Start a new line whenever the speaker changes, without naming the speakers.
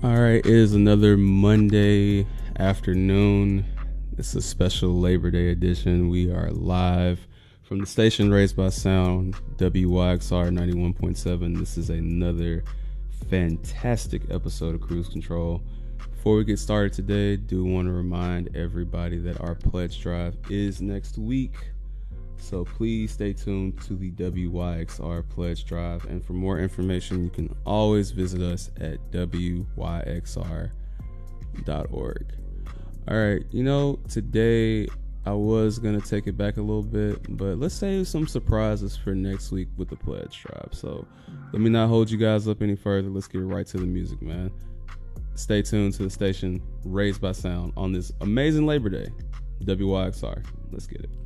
All right, it is another Monday afternoon. It's a special Labor Day edition. We are live from the station Raised by Sound, WYXR 91.7. This is another fantastic episode of Cruise Control. Before we get started today, do want to remind everybody that our pledge drive is next week. So please stay tuned to the WYXR Pledge Drive. And for more information, you can always visit us at wyxr.org. All right, today I was going to take it back a little bit, but let's save some surprises for next week with the Pledge Drive. So let me not hold you guys up any further. Let's get right to the music, man. Stay tuned to the station Raised by Sound on this amazing Labor Day. WYXR. Let's get it.